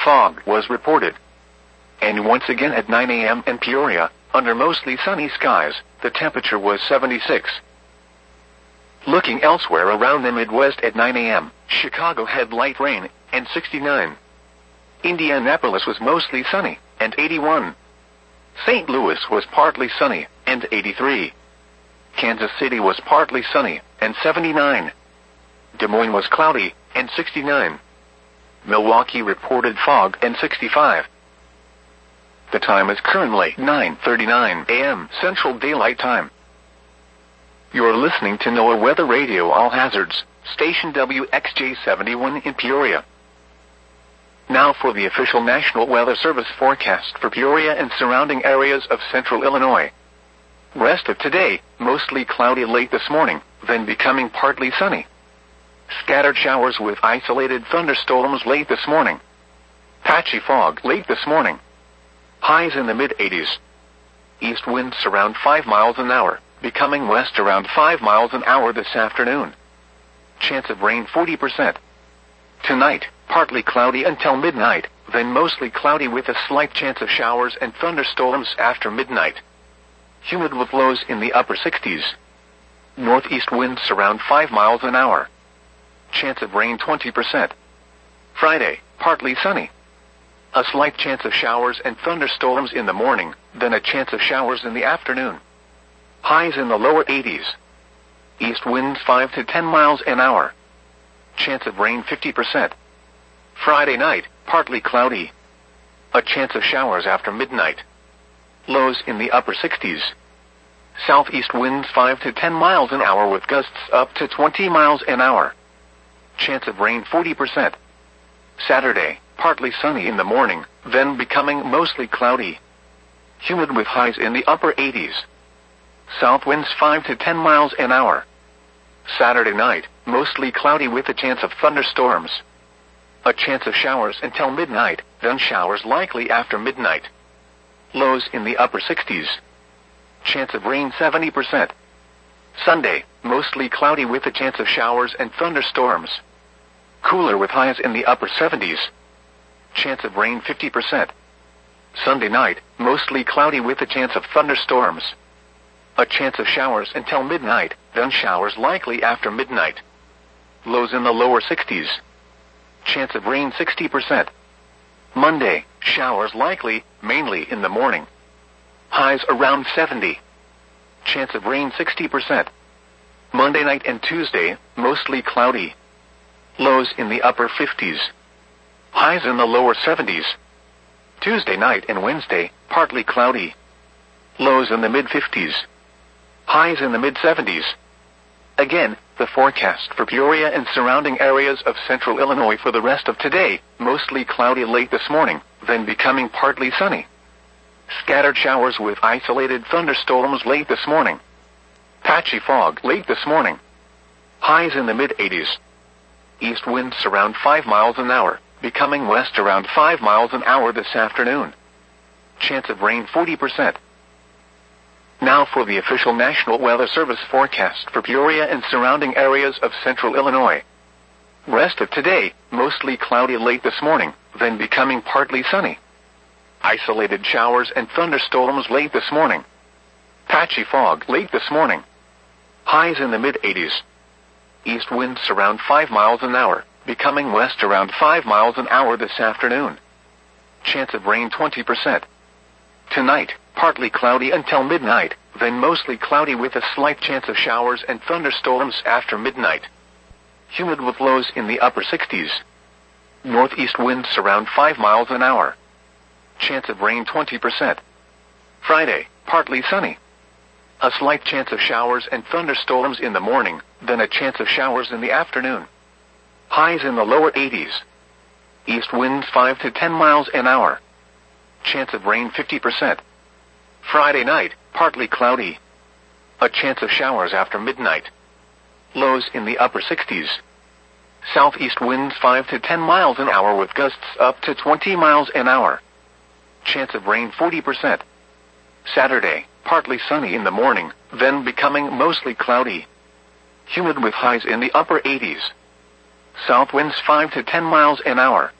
fog was reported. And once again at 9 a.m. in Peoria, under mostly sunny skies, the temperature was 76. Looking elsewhere around the Midwest at 9 a.m., Chicago had light rain, and 69. Indianapolis was mostly sunny, and 81. St. Louis was partly sunny, and 83. Kansas City was partly sunny, and 79. Des Moines was cloudy, and 69. Milwaukee reported fog, and 65. The time is currently 9:39 a.m. Central Daylight Time. You're listening to NOAA Weather Radio All Hazards, station WXJ71 in Peoria. Now for the official National Weather Service forecast for Peoria and surrounding areas of central Illinois. Rest of today, mostly cloudy late this morning, then becoming partly sunny. Scattered showers with isolated thunderstorms late this morning. Patchy fog late this morning. Highs in the mid-80s. East winds around 5 miles an hour, becoming west around 5 miles an hour this afternoon. Chance of rain 40%. Tonight, partly cloudy until midnight, then mostly cloudy with a slight chance of showers and thunderstorms after midnight. Humid with lows in the upper 60s. Northeast winds around 5 miles an hour. Chance of rain 20%. Friday, partly sunny. A slight chance of showers and thunderstorms in the morning, then a chance of showers in the afternoon. Highs in the lower 80s. East winds 5 to 10 miles an hour. Chance of rain 50%. Friday night, partly cloudy. A chance of showers after midnight. Lows in the upper 60s. Southeast winds 5 to 10 miles an hour with gusts up to 20 miles an hour. Chance of rain 40%. Saturday, partly sunny in the morning, then becoming mostly cloudy. Humid with highs in the upper 80s. South winds 5 to 10 miles an hour. Saturday night, mostly cloudy with a chance of thunderstorms. A chance of showers until midnight, then showers likely after midnight. Lows in the upper 60s. Chance of rain 70%. Sunday, mostly cloudy with a chance of showers and thunderstorms. Cooler with highs in the upper 70s. Chance of rain 50%. Sunday night, mostly cloudy with a chance of thunderstorms. A chance of showers until midnight, then showers likely after midnight. Lows in the lower 60s. Chance of rain 60%. Monday, showers likely, mainly in the morning. Highs around 70. Chance of rain 60%. Monday night and Tuesday, mostly cloudy. Lows in the upper 50s. Highs in the lower 70s. Tuesday night and Wednesday, partly cloudy. Lows in the mid-50s. Highs in the mid-70s. Again, the forecast for Peoria and surrounding areas of central Illinois for the rest of today, mostly cloudy late this morning, then becoming partly sunny. Scattered showers with isolated thunderstorms late this morning. Patchy fog late this morning. Highs in the mid-80s. East winds around 5 miles an hour, becoming west around 5 miles an hour this afternoon. Chance of rain 40%. Now for the official National Weather Service forecast for Peoria and surrounding areas of central Illinois. Rest of today, mostly cloudy late this morning, then becoming partly sunny. Isolated showers and thunderstorms late this morning. Patchy fog late this morning. Highs in the mid-80s. East winds around 5 miles an hour, becoming west around 5 miles an hour this afternoon. Chance of rain 20%. Tonight, partly cloudy until midnight, then mostly cloudy with a slight chance of showers and thunderstorms after midnight. Humid with lows in the upper 60s. Northeast winds around 5 miles an hour. Chance of rain 20%. Friday, partly sunny. A slight chance of showers and thunderstorms in the morning, then a chance of showers in the afternoon. Highs in the lower 80s. East winds 5 to 10 miles an hour. Chance of rain 50%. Friday night, partly cloudy. A chance of showers after midnight. Lows in the upper 60s. Southeast winds 5 to 10 miles an hour with gusts up to 20 miles an hour. Chance of rain 40%. Saturday, partly sunny in the morning, then becoming mostly cloudy. Humid with highs in the upper 80s. South winds 5 to 10 miles an hour.